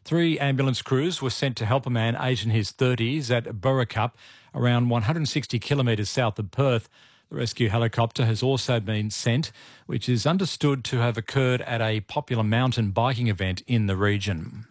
3 ambulance crews were sent to help a man aged in his 30s at Burracup, around 160 kilometres south of Perth. The rescue helicopter has also been sent, which is understood to have occurred at a popular mountain biking event in the region.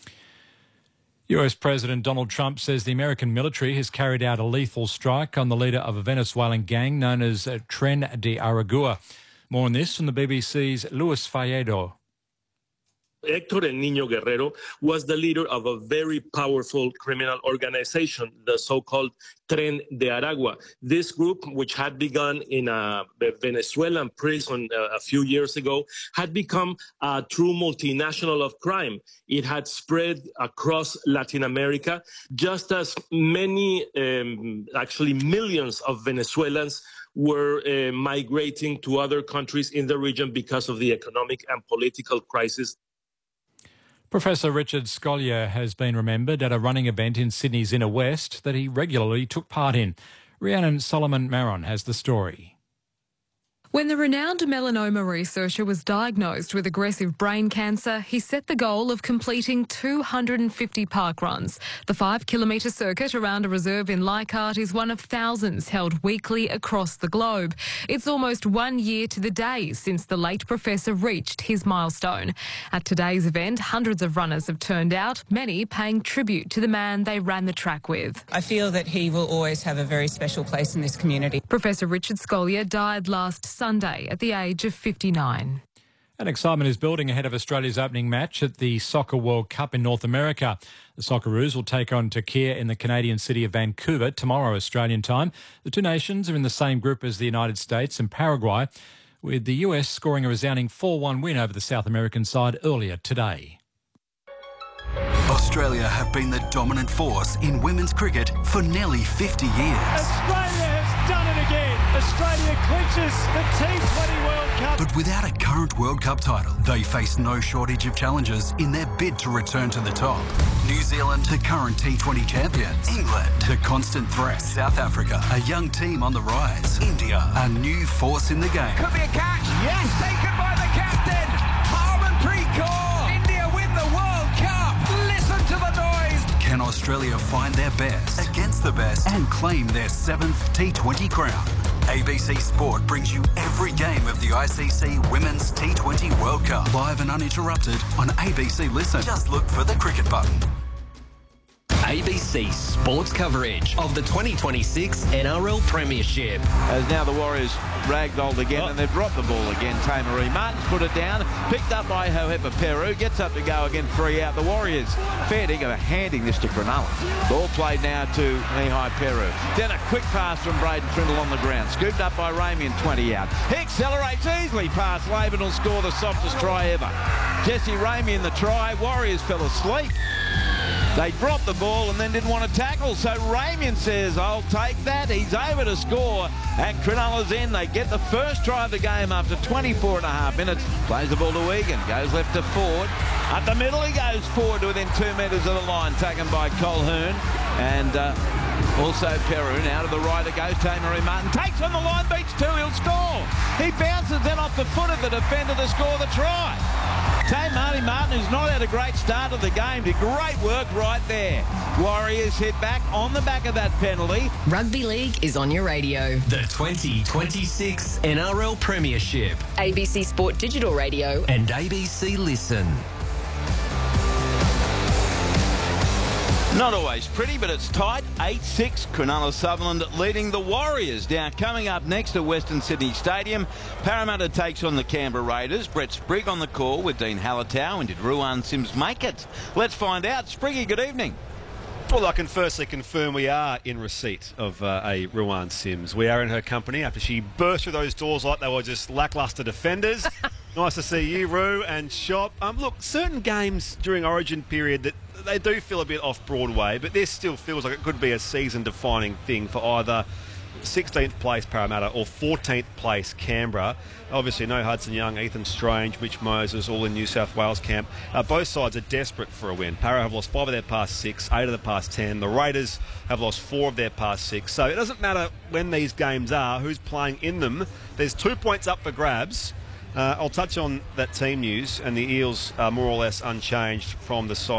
US President Donald Trump says the American military has carried out a lethal strike on the leader of a Venezuelan gang known as Tren de Aragua. More on this from the BBC's Luis Falledo. Héctor El Niño Guerrero was the leader of a very powerful criminal organization, the so-called Tren de Aragua. This group, which had begun in a Venezuelan prison a few years ago, had become a true multinational of crime. It had spread across Latin America, just as many, actually millions of Venezuelans were migrating to other countries in the region because of the economic and political crisis. Professor Richard Scolyer has been remembered at a running event in Sydney's inner west that he regularly took part in. Rhiannon Solomon-Maron has the story. When the renowned melanoma researcher was diagnosed with aggressive brain cancer, he set the goal of completing 250 park runs. The 5-kilometre circuit around a reserve in Leichhardt is one of thousands held weekly across the globe. It's almost 1 year to the day since the late professor reached his milestone. At today's event, hundreds of runners have turned out, many paying tribute to the man they ran the track with. I feel that he will always have a very special place in this community. Professor Richard Scolyer died last Sunday at the age of 59. And excitement is building ahead of Australia's opening match at the Soccer World Cup in North America. The Socceroos will take on Turkey in the Canadian city of Vancouver tomorrow Australian time. The two nations are in the same group as the United States and Paraguay, with the US scoring a resounding 4-1 win over the South American side earlier today. Australia have been the dominant force in women's cricket for nearly 50 years. Australia has done it again. Australia clinches the T20 World Cup. But without a current World Cup title, they face no shortage of challenges in their bid to return to the top. New Zealand, the current T20 champions. England, the constant threat. South Africa, a young team on the rise. India, a new force in the game. Could be a catch. Yes, taken by the captain. Harmanpreet Kaur. India win the World Cup. Listen to the noise. Can Australia find their best against the best and claim their 7th T20 crown? ABC Sport brings you every game of the ICC Women's T20 World Cup, live and uninterrupted on ABC Listen. Just look for the cricket button. ABC Sports coverage of the 2026 NRL Premiership. As now the Warriors ragdolled again and they've dropped the ball again. Tamaree Martin's put it down, picked up by Hohepa Peru, gets up to go again, 3 out. The Warriors, fair dinkum, handing this to Cronulla. Ball played now to Mihai Peru. Then a quick pass from Braden Trindle on the ground. Scooped up by Ramian, 20 out. He accelerates easily past Laban, will score the softest try ever. Jesse Ramian the try. Warriors fell asleep. They dropped the ball and then didn't want to tackle, so Ramian says, I'll take that. He's over to score, and Cronulla's in. They get the first try of the game after 24.5 minutes. Plays the ball to Egan, goes left to Ford. Up the middle he goes forward to within 2 metres of the line, taken by Colquhoun. And also Peru. Now to the right it goes. Tamaree Martin takes on the line, beats 2, he'll score. He bounces then off the foot of the defender to score the try. Tamaree Martin, who's not had a great start of the game, did great work right there. Warriors hit back on the back of that penalty. Rugby League is on your radio. The 2026 NRL Premiership. ABC Sport Digital Radio and ABC Listen. Not always pretty, but it's tight. 8-6, Cronulla Sutherland leading the Warriors. Now, coming up next at Western Sydney Stadium, Parramatta takes on the Canberra Raiders. Brett Sprigg on the call with Dean Hallertau. And did Ruan Sims make it? Let's find out. Spriggy, good evening. Well, I can firstly confirm we are in receipt of a Ruan Sims. We are in her company after she burst through those doors like they were just lacklustre defenders. Nice to see you, Roo, and Shop. Look, certain games during Origin period that they do feel a bit off Broadway, but this still feels like it could be a season-defining thing for either 16th place Parramatta or 14th place Canberra. Obviously no Hudson Young, Ethan Strange, Mitch Moses, all in New South Wales camp. Both sides are desperate for a win. Parra have lost 5 of their past 6, 8 of the past 10. The Raiders have lost 4 of their past 6. So it doesn't matter when these games are, who's playing in them. There's 2 points up for grabs. I'll touch on that team news, and the Eels are more or less unchanged from the side